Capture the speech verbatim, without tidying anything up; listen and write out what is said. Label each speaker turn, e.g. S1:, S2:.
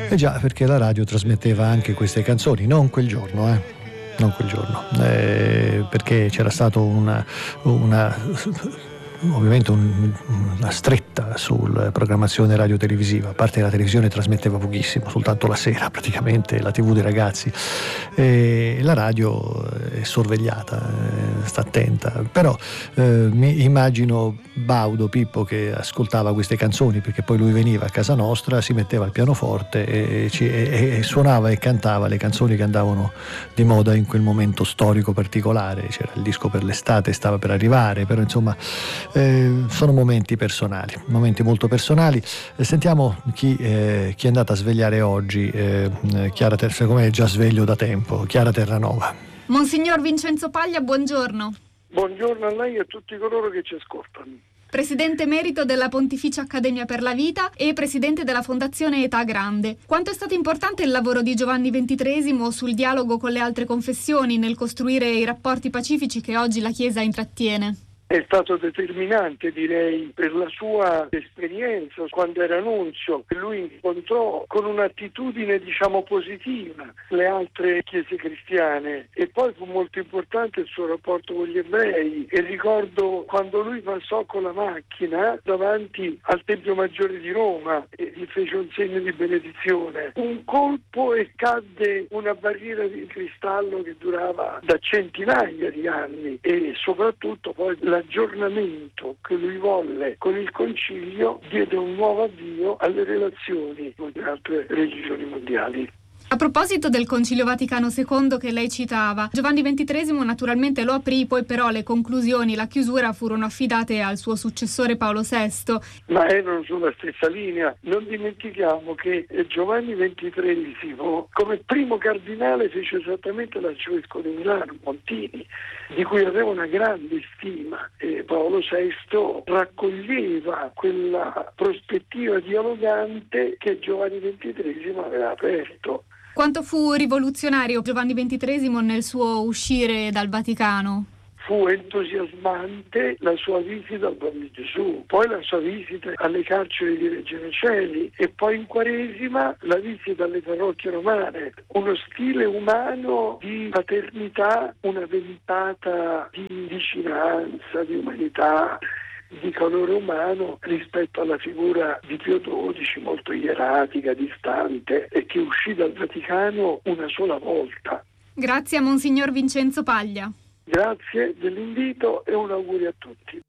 S1: Eh già, perché la radio trasmetteva anche queste canzoni, non quel giorno, eh. Non quel giorno, eh, perché c'era stato una, una ovviamente un, una stretta sulla programmazione radio-televisiva, a parte la televisione trasmetteva pochissimo, soltanto la sera praticamente, la tivù dei ragazzi, e la radio è sorvegliata, eh, sta attenta, però eh, mi immagino Baudo, Pippo, che ascoltava queste canzoni, perché poi lui veniva a casa nostra, si metteva al pianoforte e, ci, e, e suonava e cantava le canzoni che andavano di moda in quel momento storico particolare. C'era il disco per l'estate, stava per arrivare, però insomma eh, sono momenti personali, momenti molto personali. Eh, sentiamo chi, eh, chi è andata a svegliare oggi, eh, Chiara Ter- secondo me è già sveglio da tempo, Chiara Terranova.
S2: Monsignor Vincenzo Paglia, buongiorno.
S3: Buongiorno a lei e a tutti coloro che ci ascoltano.
S2: Presidente emerito della Pontificia Accademia per la Vita e presidente della Fondazione Età Grande. Quanto è stato importante il lavoro di Giovanni ventitreesimo sul dialogo con le altre confessioni nel costruire i rapporti pacifici che oggi la Chiesa intrattiene?
S3: È stato determinante, direi, per la sua esperienza quando era nunzio. Lui incontrò con un'attitudine, diciamo, positiva le altre chiese cristiane, e poi fu molto importante il suo rapporto con gli ebrei. E ricordo quando lui passò con la macchina davanti al Tempio Maggiore di Roma e gli fece un segno di benedizione. Un colpo e cadde una barriera di cristallo che durava da centinaia di anni, e soprattutto poi la l'aggiornamento che lui volle con il Concilio diede un nuovo avvio alle relazioni con le altre religioni mondiali.
S2: A proposito del Concilio Vaticano secondo che lei citava, Giovanni ventitreesimo naturalmente lo aprì, poi però le conclusioni, la chiusura furono affidate al suo successore Paolo sesto.
S3: Ma erano sulla stessa linea. Non dimentichiamo che Giovanni ventitreesimo come primo cardinale fece esattamente l'arcivescovo di Milano, Montini, di cui aveva una grande stima, e Paolo sesto raccoglieva quella prospettiva dialogante che Giovanni ventitreesimo aveva aperto.
S2: Quanto fu rivoluzionario Giovanni ventitreesimo nel suo uscire dal Vaticano?
S3: Fu entusiasmante la sua visita al Bambino Gesù, poi la sua visita alle carceri di Regina Coeli, e poi in Quaresima la visita alle parrocchie romane. Uno stile umano di paternità, una ventata di vicinanza, di umanità, di calore umano rispetto alla figura di Pio dodici, molto ieratica, distante, e che uscì dal Vaticano una sola volta.
S2: Grazie a Monsignor Vincenzo Paglia.
S3: Grazie dell'invito e un augurio a tutti.